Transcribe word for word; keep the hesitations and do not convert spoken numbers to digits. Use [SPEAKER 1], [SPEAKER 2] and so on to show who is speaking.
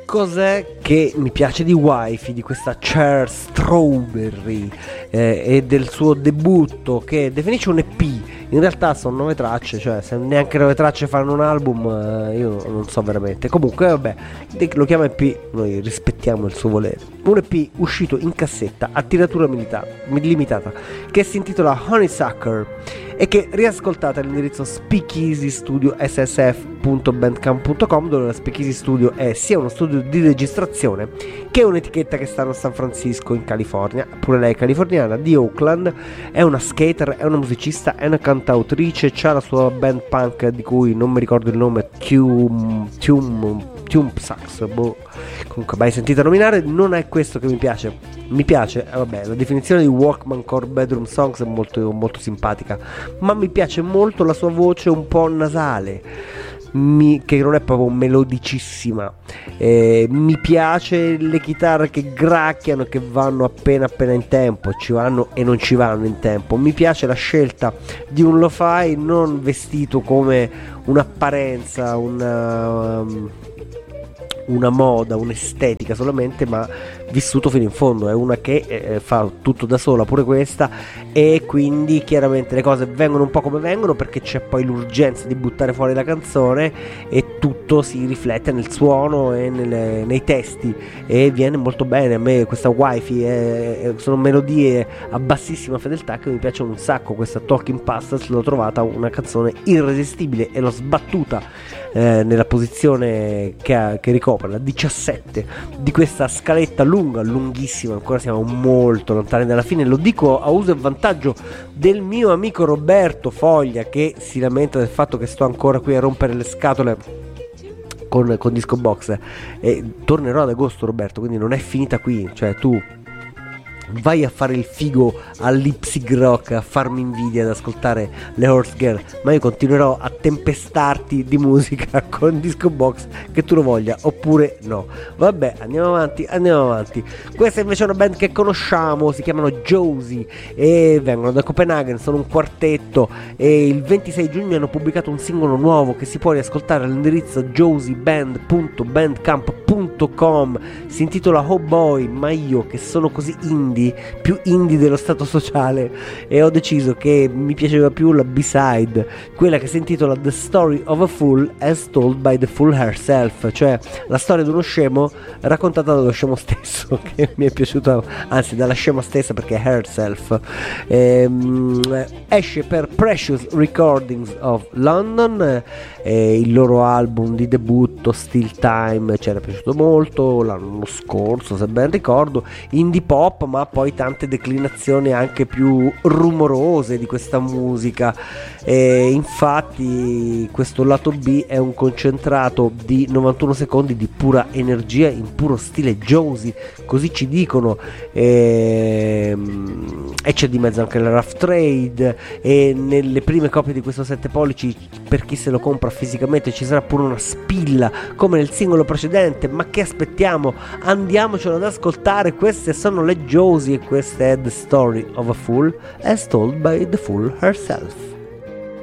[SPEAKER 1] cos'è che mi piace di Wi-Fi, di questa Cher Strawberry eh, e del suo debutto, che definisce un E P, in realtà sono nove tracce, cioè se neanche nove tracce fanno un album, eh, io non so veramente. Comunque vabbè, lo chiama E P, noi rispettiamo il suo volere. Un E P uscito in cassetta a tiratura milita- limitata, che si intitola Honeysucker e che riascoltate all'indirizzo speakeasy studio s s f punto bandcamp punto com, dove la Speakeasy Studio è sia uno studio di registrazione che un'etichetta che sta a San Francisco in California, pure lei è californiana, di Oakland, è una skater, è una musicista, è una cantautrice, c'ha la sua band punk di cui non mi ricordo il nome, Tum Tum Tum Sax, boh. Comunque mai sentita nominare. Non è questo che mi piace, mi piace, eh, vabbè, la definizione di Walkman Core Bedroom Songs è molto, molto simpatica, ma mi piace molto la sua voce un po' nasale, mi, che non è proprio melodicissima, eh, mi piace le chitarre che gracchiano, che vanno appena appena in tempo, ci vanno e non ci vanno in tempo. Mi piace la scelta di un lo-fi non vestito come un'apparenza, una... Um, una moda, un'estetica solamente, ma vissuto fino in fondo. È una che eh, fa tutto da sola, pure questa, e quindi chiaramente le cose vengono un po' come vengono, perché c'è poi l'urgenza di buttare fuori la canzone e tutto si riflette nel suono e nelle, nei testi, e viene molto bene. A me questa Wi-Fi è, sono melodie a bassissima fedeltà che mi piacciono un sacco. Questa Talking Pastas l'ho trovata una canzone irresistibile e l'ho sbattuta Eh, nella posizione che, ha, che ricopre, la diciassette di questa scaletta lunga, lunghissima, ancora siamo molto lontani dalla fine. Lo dico a uso e vantaggio del mio amico Roberto Foglia, che si lamenta del fatto che sto ancora qui a rompere le scatole con, con Disco Box, e tornerò ad agosto, Roberto, quindi non è finita qui. Cioè tu vai a fare il figo all'Ipsig Rock, a farmi invidia, ad ascoltare le Horse Girl, ma io continuerò a tempestarti di musica con Disco Box, che tu lo voglia oppure no. Vabbè, andiamo avanti, andiamo avanti. Questa invece è una band che conosciamo, si chiamano Josie e vengono da Copenaghen, sono un quartetto, e il ventisei giugno hanno pubblicato un singolo nuovo che si può riascoltare all'indirizzo josieband punto bandcamp punto com. Si intitola Oh Boy, ma io che sono così indie, più indie dello stato sociale, e ho deciso che mi piaceva più la B-side, quella che si intitola The Story of a Fool as Told by the Fool Herself, cioè la storia di uno scemo raccontata dallo scemo stesso, che mi è piaciuta, anzi dalla scema stessa, perché è herself. Ehm, esce per Precious Recordings of London, eh, il loro album di debutto Still Time ci era piaciuto molto l'anno scorso, se ben ricordo, indie pop, ma poi tante declinazioni anche più rumorose di questa musica, e infatti questo lato B è un concentrato di novantuno secondi di pura energia in puro stile Josie, così ci dicono, e, e c'è di mezzo anche la Rough Trade, e nelle prime copie di questo sette pollici, per chi se lo compra fisicamente, ci sarà pure una spilla come nel singolo precedente. Ma che aspettiamo? Andiamocelo ad ascoltare. Queste sono le Josie e questa è The Story of a Fool as Told by the Fool Herself.